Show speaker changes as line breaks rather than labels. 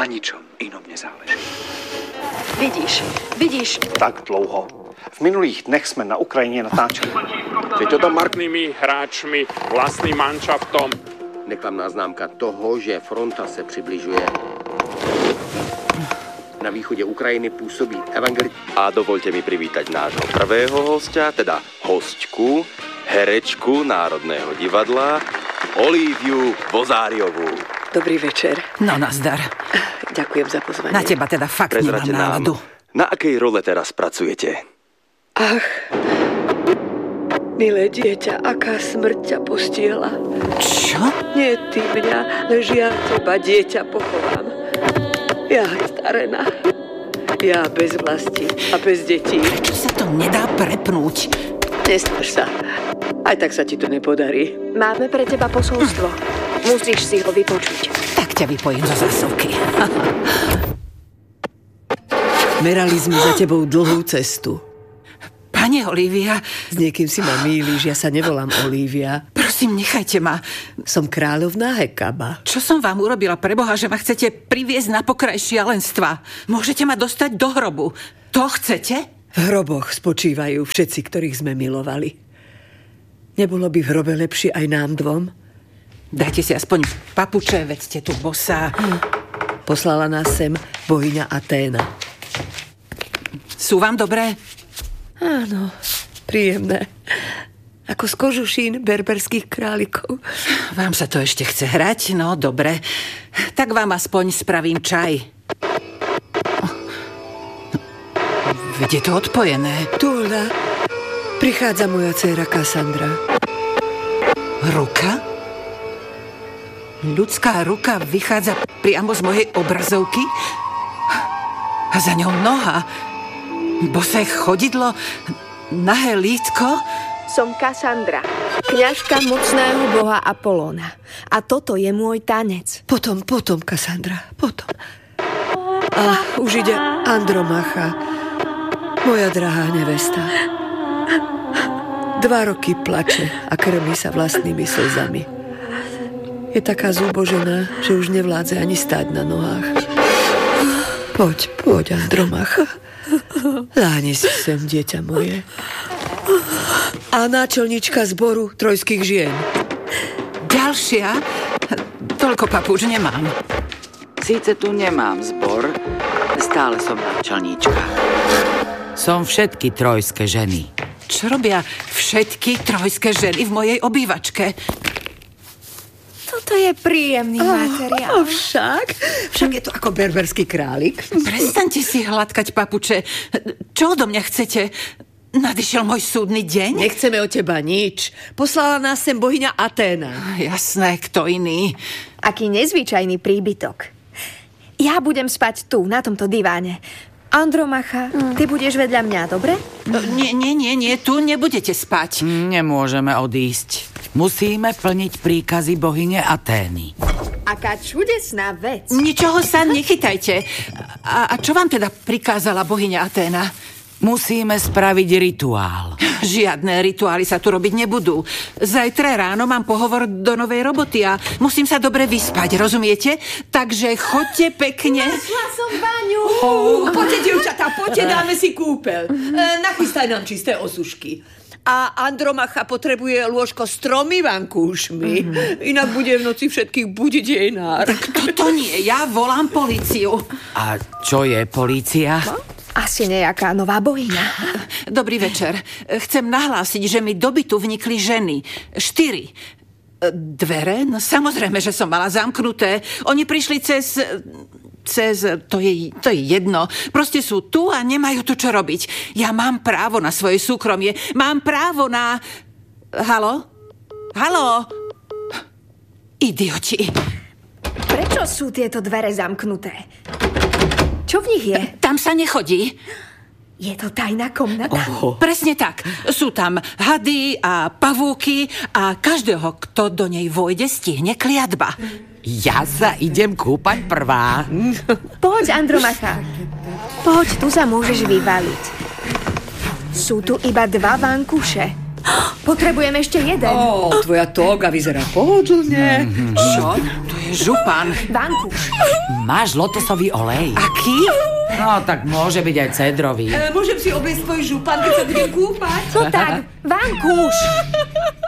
Na ničom inom nezáleží.
Vidíš.
Tak dlouho. V minulých dnech jsme na Ukrajině natáčeli.
Je to tam marknými hráčmi, vlastným manšaftom.
Neklamná známka toho, že fronta se přibližuje. Na východě Ukrajiny působí
A dovolte mi privítať nášho prvého hostia, teda hostku, herečku Národného divadla, Olíviu Vozáriovú.
Dobrý večer.
No, nazdar.
Ďakujem za pozvanie.
Na teba teda fakt nemám náladu.
Na akej role teraz pracujete?
Ach, milé dieťa, aká smrť ťa postiela.
Čo?
Nie ty mňa, lež ja teba, dieťa, pochovám. Ja starená. Ja bez vlasti a bez detí.
Čo sa to nedá prepnúť?
Nesnaž sa. Aj tak sa ti to nepodarí.
Máme pre teba posolstvo. Musíš si ho vypočuť.
Tak ťa vypojím zo zásuvky.
Merali sme za tebou dlhú cestu.
Pane Olivia.
S niekým si ma mýliš, ja sa nevolám Olivia.
Prosím, nechajte ma.
Som kráľovná Hekaba.
Čo som vám urobila pre Boha, že ma chcete priviesť na pokraj šialenstva? Môžete ma dostať do hrobu. To chcete?
V hroboch spočívajú všetci, ktorých sme milovali. Nebolo by v hrobe lepšie aj nám dvom?
Dajte si aspoň papuče, veď ste tu bosá.
Poslala nás sem bohyňa Aténa.
Sú vám dobré?
Áno, príjemné. Ako z kožušín berberských králikov.
Vám sa to ešte chce hrať? No, dobre. Tak vám aspoň spravím čaj. Veď je to odpojené.
Túľa, prichádza moja dcéra Kassandra.
Ruka? Ľudská ruka vychádza priamo z mojej obrazovky? A za ňou noha? Bosé chodidlo? Nahé lítko?
Som Kassandra, kňažka mocného boha Apolóna. A toto je môj tanec.
Potom, Kassandra, potom. A už ide Andromacha, moja drahá nevesta. 2 roky plače a krmí sa vlastnými slzami. Je taká zúbožená, že už nevládze ani stáť na nohách. Poď, Andromacha. Láhni si sem, dieťa moje. A náčelníčka zboru trojských žien.
Ďalšia? Toľko papúč nemám.
Síce tu nemám zbor, stále som náčelníčka. Som všetky trojské ženy.
Čo robia všetky trojské ženy v mojej obývačke?
Toto je príjemný materiál.
Však je to ako berberský králik.
Prestaňte si hladkať papuče. Čo odo mňa chcete? Nadišiel môj súdny deň?
Nechceme od teba nič. Poslala nás sem bohyňa Aténa.
Jasné, kto iný?
Aký nezvyčajný príbytok. Ja budem spať tu, na tomto diváne. Andromacha, ty budeš vedľa mňa, dobre?
Nie, tu nebudete spať.
Nemôžeme odísť. Musíme plniť príkazy bohyne Atény.
Aká čudesná vec.
Ničoho sa nechytajte. A čo vám teda prikázala bohyňa Aténa?
Musíme spraviť rituál.
Žiadne rituály sa tu robiť nebudú. Zajtra ráno mám pohovor do novej roboty a musím sa dobre vyspať, rozumiete? Takže choďte pekne.
Našla som baňu.
Poďte, dievčatá, dáme si kúpeľ. Nachystaj nám čisté osušky. A Andromacha potrebuje lôžko s 3 vankúšmi. Inak bude v noci všetkých budiť jej nár.
Toto nie, ja volám políciu.
A čo je polícia?
Asi nejaká nová bohyňa.
Dobrý večer. Chcem nahlásiť, že mi do bytu vnikli ženy. 4. Dvere? No samozrejme, že som mala zamknuté. Oni prišli cez to je jedno. Proste sú tu a nemajú tu čo robiť. Ja mám právo na svoje súkromie. Mám právo na... Haló? Idioti.
Prečo sú tieto dvere zamknuté? Čo v nich je?
Tam sa nechodí.
Je to tajná komnata?
Presne tak. Sú tam hady a pavúky a každého, kto do nej vojde, stihne kliatba.
Ja sa idem kúpať prvá.
Poď, Andromacha. Poď, tu sa môžeš vyvaliť. Sú tu iba 2 vankúše. Potrebujem ešte jeden.
Tvoja toga vyzerá pohodlne.
Čo? To je Župan.
Vankúš.
Máš lotosový olej?
Aký?
No, tak môže byť aj cedrový.
Môžem si obliecť svoj župan, keď sa budem kúpať?
No tak, vankúš.